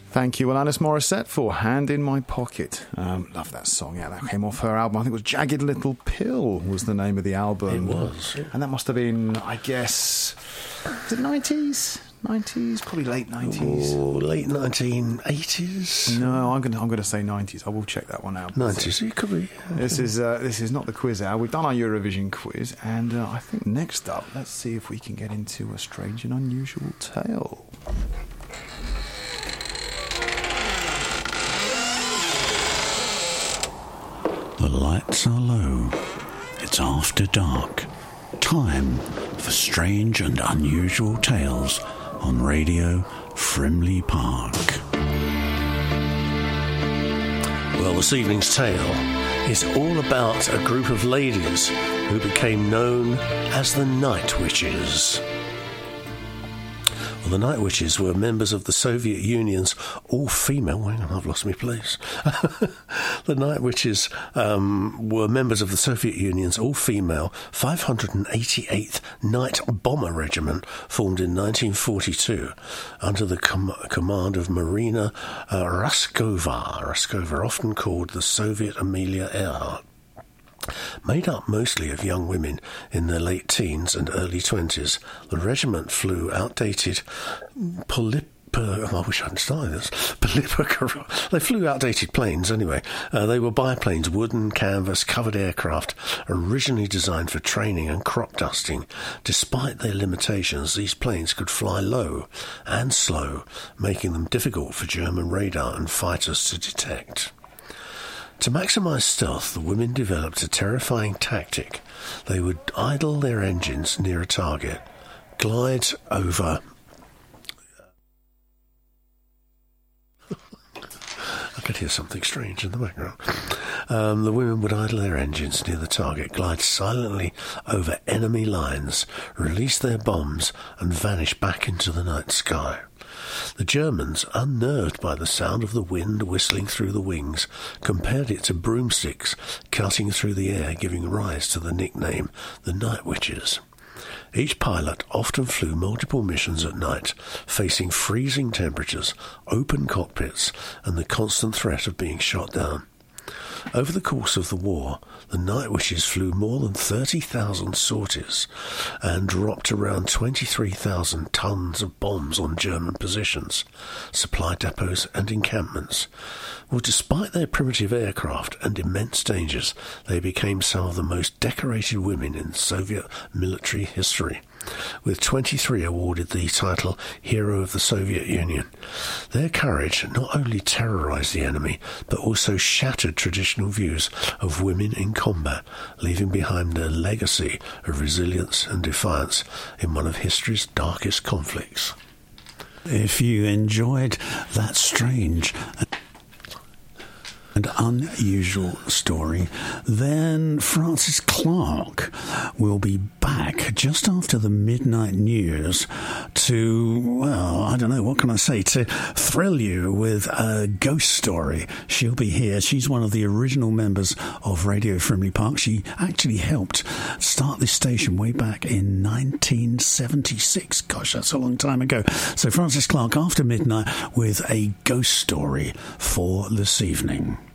Thank you, Alanis Morissette, for Hand in My Pocket. Love that song. Yeah, that came off her album. I think it was Jagged Little Pill was the name of the album. It was. Yeah. And that must have been, I guess, was it 90s? 90s? Probably late 90s. Oh, late 1980s? No, I'm going to say 90s. I will check that one out. 90s, it could be. This is not the quiz hour. We've done our Eurovision quiz, and I think next up, let's see if we can get into a strange and unusual tale. The lights are low. It's after dark. Time for strange and unusual tales on Radio Frimley Park. Well, this evening's tale is all about a group of ladies who became known as the Night Witches. Well, the Night Witches were members of the Soviet Union's all-female... Hang on, I've lost my place. The Night Witches were members of the Soviet Union's all-female 588th Night Bomber Regiment, formed in 1942 under the command of Marina Raskova, often called the Soviet Amelia Earhart. Made up mostly of young women in their late teens and early 20s, the regiment flew outdated I wish I hadn't started this. They flew outdated planes anyway. They were biplanes, wooden, canvas-covered aircraft, originally designed for training and crop dusting. Despite their limitations, these planes could fly low and slow, making them difficult for German radar and fighters to detect. To maximise stealth, the women developed a terrifying tactic. They would idle their engines near a target, glide over... I could hear something strange in the background. The women would idle their engines near the target, glide silently over enemy lines, release their bombs, and vanish back into the night sky. The Germans, unnerved by the sound of the wind whistling through the wings, compared it to broomsticks cutting through the air, giving rise to the nickname the Night Witches. Each pilot often flew multiple missions at night, facing freezing temperatures, open cockpits, and the constant threat of being shot down. Over the course of the war, the Night Witches flew more than 30,000 sorties and dropped around 23,000 tons of bombs on German positions, supply depots and encampments. Well, despite their primitive aircraft and immense dangers, they became some of the most decorated women in Soviet military history, with 23 awarded the title Hero of the Soviet Union. Their courage not only terrorised the enemy, but also shattered traditional views of women in combat, leaving behind a legacy of resilience and defiance in one of history's darkest conflicts. If you enjoyed that strange and unusual story, then Francis Clark will be back just after the midnight news to, well, I don't know, what can I say, to thrill you with a ghost story. She'll be here. She's one of the original members of Radio Frimley Park. She actually helped start this station way back in 1976. Gosh, that's a long time ago. So Francis Clark after midnight with a ghost story for this evening.